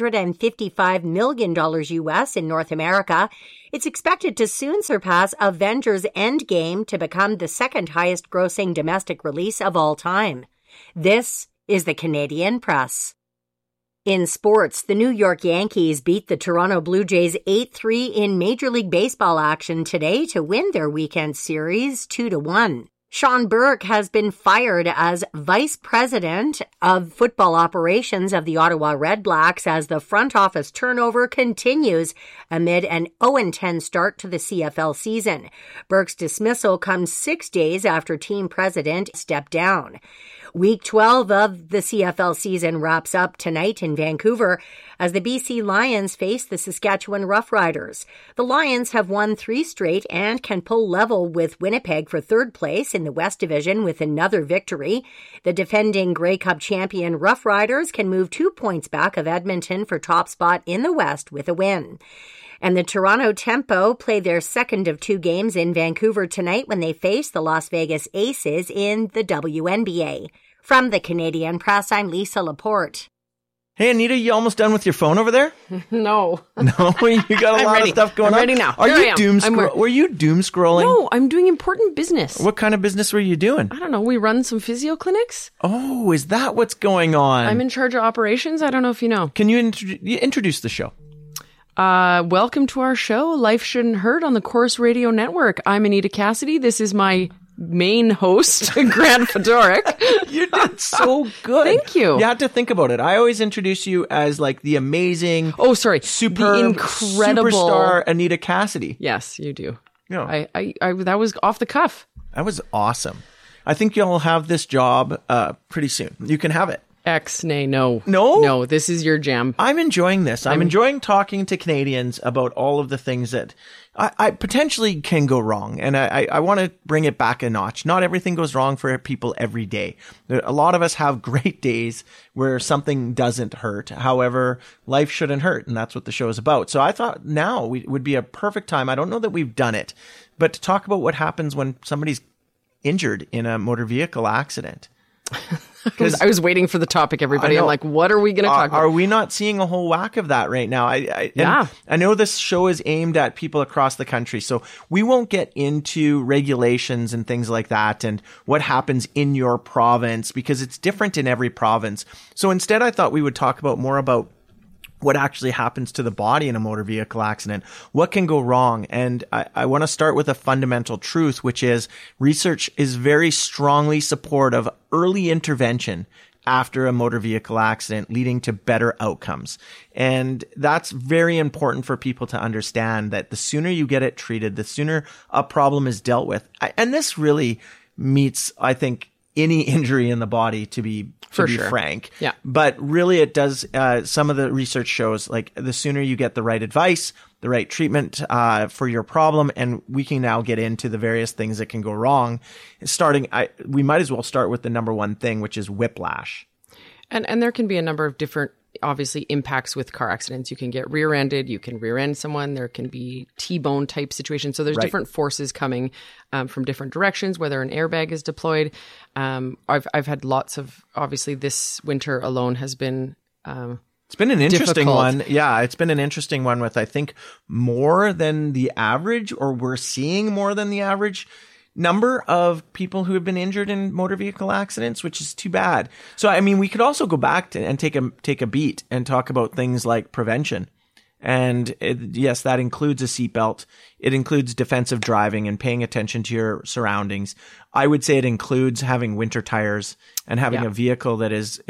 $855 million US in North America. It's expected to soon surpass Avengers Endgame to become the second highest grossing domestic release of all time. This is the Canadian Press. In sports, the New York Yankees beat the Toronto Blue Jays 8-3 in Major League Baseball action today to win their weekend series 2-1. Sean Burke has been fired as Vice President of Football Operations of the Ottawa Redblacks as the front office turnover continues amid an 0-10 start to the CFL season. Burke's dismissal comes 6 days after team president stepped down. Week 12 of the CFL season wraps up tonight in Vancouver as the BC Lions face the Saskatchewan Roughriders. The Lions have won 3 straight and can pull level with Winnipeg for third place in the West Division with another victory. The defending Grey Cup champion Roughriders can move 2 points back of Edmonton for top spot in the West with a win. And the Toronto Tempo play their second of 2 games in Vancouver tonight when they face the Las Vegas Aces in the WNBA. From the Canadian Press, I'm Lisa Laporte. Hey, Anita, you almost done with your phone over there? No. No, you got a lot of stuff going on. I'm ready now. Were you doom scrolling? No, I'm doing important business. What kind of business were you doing? I don't know. We run some physio clinics. Oh, is that what's going on? I'm in charge of operations. I don't know if you know. Can you introduce the show? Welcome to our show, Life Shouldn't Hurt on the Corus Radio Network. I'm Anita Cassidy. This is my main host, Grant Fedoruk. You did so good. Thank you. You had to think about it. I always introduce you as like the amazing, superb, the incredible superstar Anita Cassidy. Yes, you do. Yeah. I that was off the cuff. That was awesome. I think you'll have this job pretty soon. You can have it. No, this is your jam. I'm enjoying this. I'm enjoying talking to Canadians about all of the things that I potentially can go wrong. And I want to bring it back a notch. Not everything goes wrong for people every day. A lot of us have great days where something doesn't hurt. However, life shouldn't hurt. And that's what the show is about. So I thought now would be a perfect time. I don't know that we've done it, but to talk about what happens when somebody's injured in a motor vehicle accident. I was waiting for the topic, everybody. I'm like, what are we going to talk about? Are we not seeing a whole whack of that right now? I know this show is aimed at people across the country, so we won't get into regulations and things like that and what happens in your province because it's different in every province. So instead, I thought we would talk more about what actually happens to the body in a motor vehicle accident, what can go wrong. And I want to start with a fundamental truth, which is research is very strongly supportive of early intervention after a motor vehicle accident, leading to better outcomes. And that's very important for people to understand that the sooner you get it treated, the sooner a problem is dealt with. And this really meets, I think, any injury in the body, to be frank. Yeah. But really it does, some of the research shows like the sooner you get the right advice, the right treatment, for your problem. And we can now get into the various things that can go wrong. We might as well start with the number one thing, which is whiplash. And there can be a number of different, obviously, impacts with car accidents. You can get rear-ended, you can rear-end someone, there can be T-bone type situations. So there's different forces coming from different directions, whether an airbag is deployed. I've had lots of, obviously this winter alone has been it's been an interesting difficult. one. Yeah, it's been an interesting one with, I think, more than the average, or we're seeing more than the average number of people who have been injured in motor vehicle accidents, which is too bad. So, I mean, we could also go back and take a beat and talk about things like prevention. And yes, that includes a seatbelt. It includes defensive driving and paying attention to your surroundings. I would say it includes having winter tires and having a vehicle that is,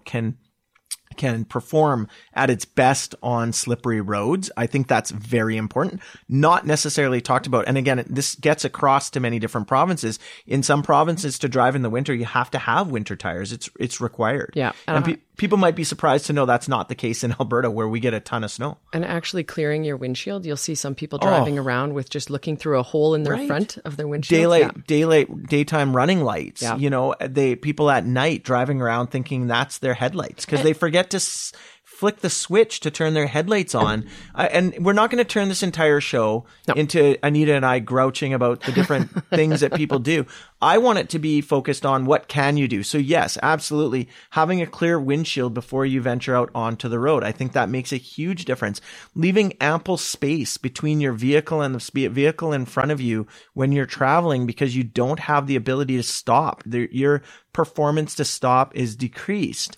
can perform at its best on slippery roads. I think that's very important. Not necessarily talked about. And again, this gets across to many different provinces. In some provinces, to drive in the winter, you have to have winter tires. It's required. Yeah. And people might be surprised to know that's not the case in Alberta, where we get a ton of snow. And actually clearing your windshield, you'll see some people driving around with just looking through a hole in their front of their windshield. Daytime running lights. Yeah. People at night driving around thinking that's their headlights because they forget to flick the switch to turn their headlights on. And we're not going to turn this entire show into Anita and I grouching about the different things that people do. I want it to be focused on what can you do. So yes, absolutely. Having a clear windshield before you venture out onto the road. I think that makes a huge difference. Leaving ample space between your vehicle and the vehicle in front of you when you're traveling, because you don't have the ability to stop. Your performance to stop is decreased.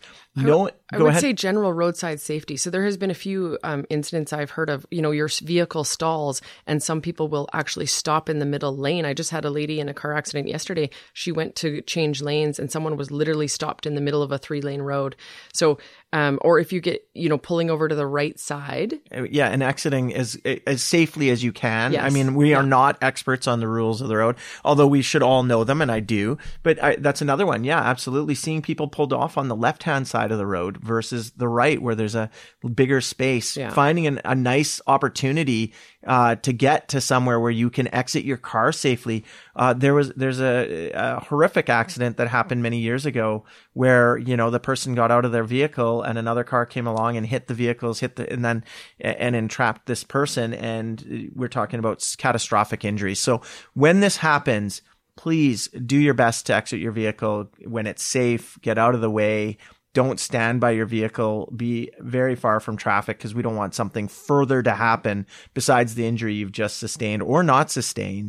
I would say general roadside safety. So there has been a few incidents I've heard of, your vehicle stalls and some people will actually stop in the middle lane. I just had a lady in a car accident yesterday. She went to change lanes and someone was literally stopped in the middle of a 3-lane road. So, or if you get, pulling over to the right side. Yeah, and exiting as safely as you can. Yes. I mean, we are not experts on the rules of the road, although we should all know them, and I do. But that's another one. Yeah, absolutely. Seeing people pulled off on the left-hand side of the road versus the right where there's a bigger space. Yeah. Finding a nice opportunity to get to somewhere where you can exit your car safely. There's a horrific accident that happened many years ago where, the person got out of their vehicle and another car came along and hit the vehicles, and entrapped this person. And we're talking about catastrophic injuries. So when this happens, please do your best to exit your vehicle when it's safe, get out of the way. Don't stand by your vehicle. Be very far from traffic because we don't want something further to happen besides the injury you've just sustained or not sustained.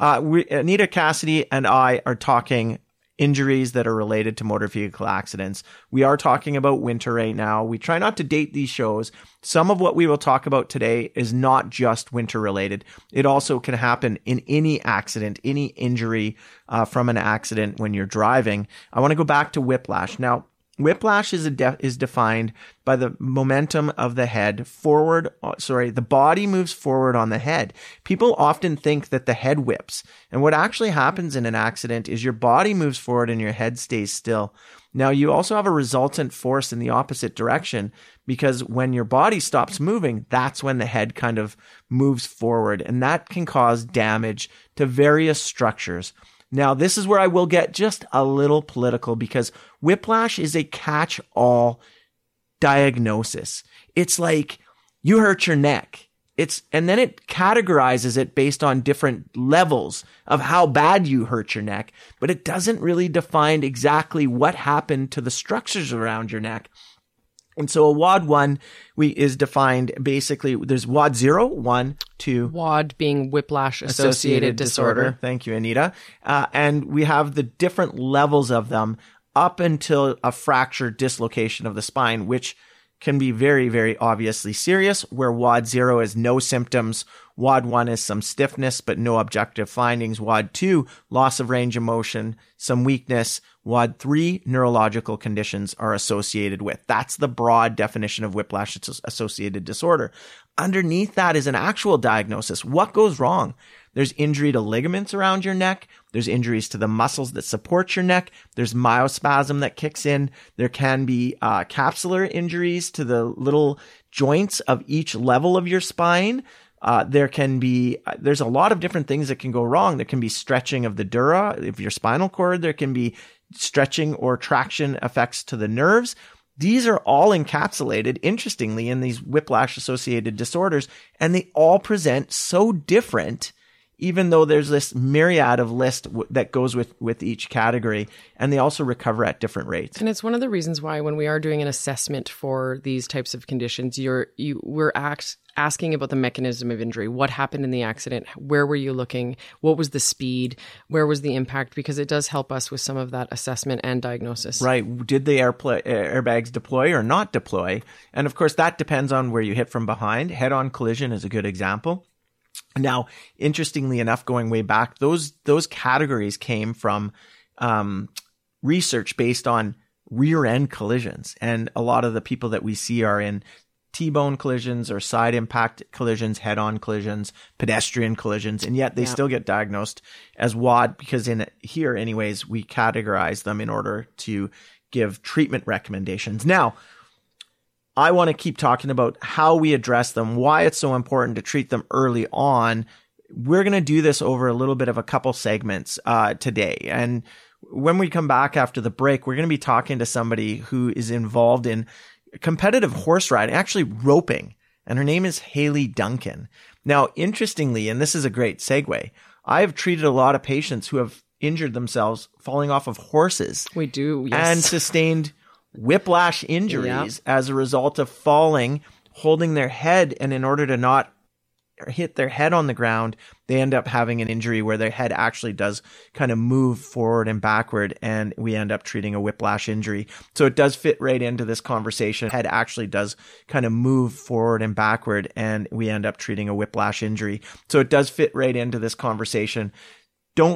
Anita Cassidy and I are talking injuries that are related to motor vehicle accidents. We are talking about winter right now. We try not to date these shows. Some of what we will talk about today is not just winter related. It also can happen in any accident, any injury from an accident when you're driving. I want to go back to whiplash. Now, whiplash is defined by the momentum of the head forward. The body moves forward on the head. People often think that the head whips. And what actually happens in an accident is your body moves forward and your head stays still. Now, you also have a resultant force in the opposite direction because when your body stops moving, that's when the head kind of moves forward. And that can cause damage to various structures. Now, this is where I will get just a little political because whiplash is a catch-all diagnosis. It's like you hurt your neck. And then it categorizes it based on different levels of how bad you hurt your neck, but it doesn't really define exactly what happened to the structures around your neck. And so a WOD 1 is defined basically, there's WOD 0, 1, 2. WOD being whiplash associated disorder. Thank you, Anita. And we have the different levels of them up until a fracture dislocation of the spine, which can be very, very obviously serious, where WOD 0 is no symptoms. WOD 1 is some stiffness, but no objective findings. WOD 2, loss of range of motion, some weakness. WOD 3, neurological conditions are associated with. That's the broad definition of whiplash associated disorder. Underneath that is an actual diagnosis. What goes wrong? There's injury to ligaments around your neck. There's injuries to the muscles that support your neck. There's myospasm that kicks in. There can be capsular injuries to the little joints of each level of your spine. There's a lot of different things that can go wrong. There can be stretching of the dura of your spinal cord. There can be stretching or traction effects to the nerves. These are all encapsulated, interestingly, in these whiplash-associated disorders, and they all present so different, even though there's this myriad of list that goes with each category, and they also recover at different rates. And it's one of the reasons why when we are doing an assessment for these types of conditions, we're asking about the mechanism of injury. What happened in the accident? Where were you looking? What was the speed? Where was the impact? Because it does help us with some of that assessment and diagnosis. Right. Did the airbags deploy or not deploy? And of course, that depends on where you hit from behind. Head-on collision is a good example. Now, interestingly enough, going way back, those categories came from research based on rear-end collisions. And a lot of the people that we see are in T-bone collisions or side impact collisions, head-on collisions, pedestrian collisions, and yet they still get diagnosed as WOD because in here, anyways, we categorize them in order to give treatment recommendations. Now, I want to keep talking about how we address them, why it's so important to treat them early on. We're going to do this over a little bit of a couple segments today. And when we come back after the break, we're going to be talking to somebody who is involved in competitive horse riding, actually roping, and her name is Haley Duncan. Now, interestingly, and this is a great segue, I have treated a lot of patients who have injured themselves falling off of horses. We do, yes. And sustained whiplash injuries as a result of falling, holding their head, and in order to not hit their head on the ground, they end up having an injury where their head actually does kind of move forward and backward, and we end up treating a whiplash injury. So it does fit right into this conversation. Head actually does kind of move forward and backward, and we end up treating a whiplash injury. So it does fit right into this conversation.